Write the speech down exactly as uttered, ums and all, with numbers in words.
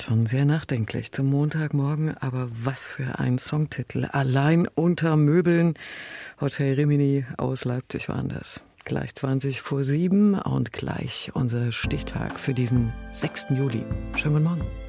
Schon sehr nachdenklich zum Montagmorgen, aber was für ein Songtitel. Allein unter Möbeln. Hotel Rimini aus Leipzig waren das. Gleich zwanzig vor sieben und gleich unser Stichtag für diesen sechsten Juli. Schönen guten Morgen.